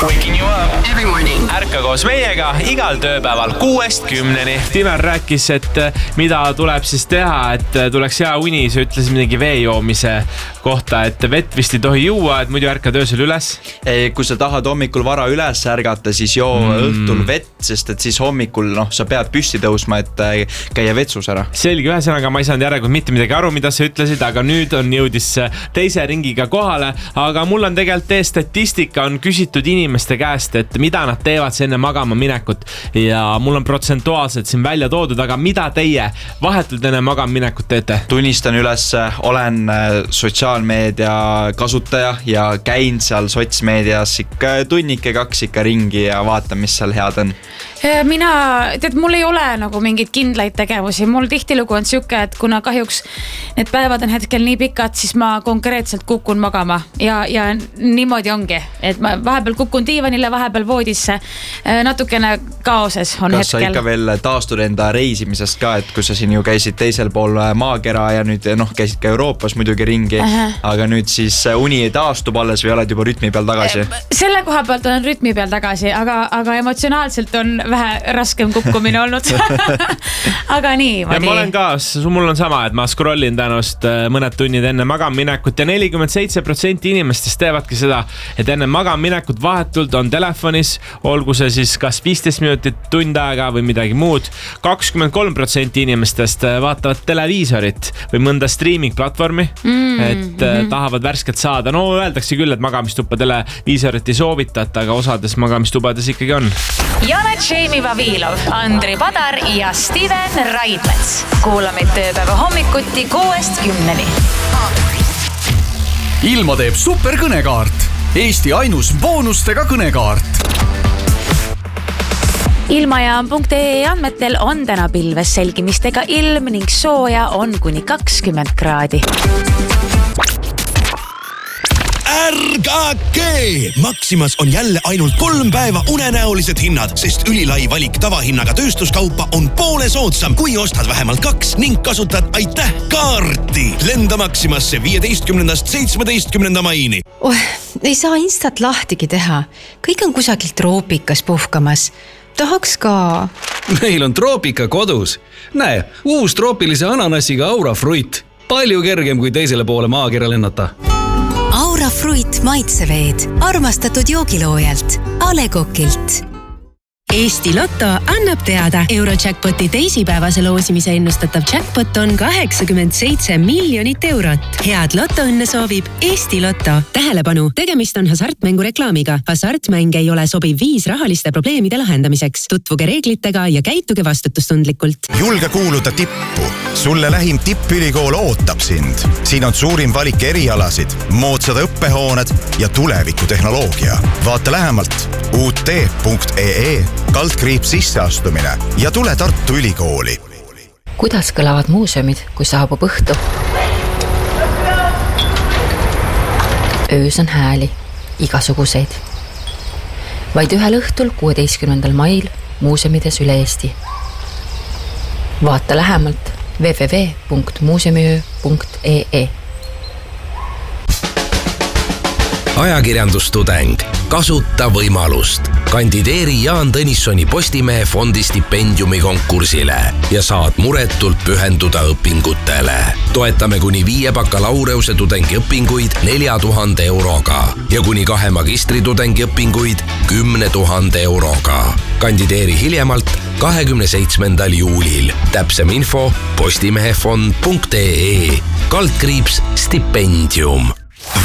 Waking you up every morning. Ärka koos meiega igal tööpäeval 6-10. Timer rääkis, et mida tuleb siis teha, et tuleks hea uni. Sa ütlesid midagi vee joomise kohta, et vett vist ei tohi juua, et muidu ärkad öösel üles. Kui sa tahad hommikul vara üles ärgata, siis joo õhtul vett, sest et siis hommikul sa pead püsti tõusma, et käia vetsus ära. Selge, ühesõnaga ma ei saanud järelikult mitte midagi aru, mida sa ütlesid, aga nüüd on jõudis teise ringiga kohale. Aga mul on tegelikult statistika, on küsitud inimeste käest, et mida nad teevad enne magama minekut ja mul on protsentuaalselt siin välja toodud, aga mida teie vahetult enne magama minekut teete? Tunnistan üles, olen sotsiaalmeedia kasutaja ja käin seal sotsmeedias ikka tunnike 2 ikka ringi ja vaatan, mis seal head on. Mul ei ole nagu mingid kindlaid tegevusi. Mul tihtilugu on siuke, et kuna kahjuks need päevad on hetkel nii pikad, siis ma konkreetselt kukun magama ja niimoodi ongi, et ma vahepeal kukun diivanile, vahepeal voodisse, natukene kaoses on Kas hetkel. Kas sa ikka veel taastud enda reisimisest ka, et kui sa siin ju käisid teisel pool maakera ja nüüd käisid ka Euroopas muidugi ringi, aga nüüd siis uni ei taastub alles või oled juba rütmi peal tagasi? Selle koha pealt olen rütmi peal tagasi, aga emotsionaalselt on vähe raskem kukkumine olnud. Aga nii. Ja ma olen ka, mul on sama, et ma scrollin tänust mõned tunnid enne magamaminekut ja 47% inimestest teevadki seda, et enne magamaminekut vahetult on telefonis, olgu see siis kas 15 minutit, tund aega või midagi muud. 23% inimestest vaatavad televiisorit või mõnda streaming platvormi, et tahavad värsket saada. No öeldakse küll, et magamistuppa televiisorit ei soovitata, aga osades magamistubades ikkagi on. Janet Jamie Vavilov, Andri Padar ja Steven Raidmets. Kuula meid tööpäeva hommikuti 6-10. Ilma teeb superkõnekaart. Eesti ainus boonustega kõnekaart. Ilmajaam.ee andmetel on täna pilves selgimistega ilm ning sooja on kuni 20 kraadi. Ärgake! Maximas on jälle ainult 3 päeva unenäolised hinnad, sest ülilai valik tavahinnaga tööstuskaupa on poole soodsam, kui ostad vähemalt 2 ning kasutad aitäh kaarti. Lenda Maximasse 15.–17. maini. Ei saa instat lahtigi teha. Kõik on kusagilt troopikas puhkamas. Tahaks ka. Meil on troopika kodus. Näe, uus troopilise ananassiga Aura Fruit. Palju kergem kui teisele poole maakera lennata. Aura Fruit maitseveed. Armastatud joogiloojalt. A. Le Coqilt. Eesti Lotto annab teada. Eurojackpoti teisipäevase loosimise ennustatav jackpot on 87 miljonit eurot. Head lotoõnne soovib Eesti Lotto. Tähelepanu, tegemist on hasartmängu reklaamiga. Hasartmäng ei ole sobiv viis rahaliste probleemide lahendamiseks. Tutvuge reeglitega ja käituge vastutustundlikult. Julge kuuluda tippu. Sulle lähim tippülikool ootab sind. Siin on suurim valik erialasid, moodsad õppehooned ja tulevikutehnoloogia. Vaata lähemalt ut.ee / sisseastumine ja tule Tartu Ülikooli. Kuidas kõlavad muuseumid, kui saabub õhtu? Öös on hääli, igasuguseid. Vaid ühel õhtul 16. mail muuseumides üle Eesti. Vaata lähemalt www.muuseumiöö.ee. Ajakirjandustudeng. Kasuta võimalust. Kandideeri Jaan Tõnissoni Postimehe fondi stipendiumi konkursile ja saad muretult pühenduda õpingutele. Toetame kuni 5 bakalaureuse tudengiõpinguid 4000 euroga ja kuni 2 magistritudengi õpinguid 10 000 euroga. Kandideeri hiljemalt 27. juulil. Täpsem info postimehefond.ee / stipendium.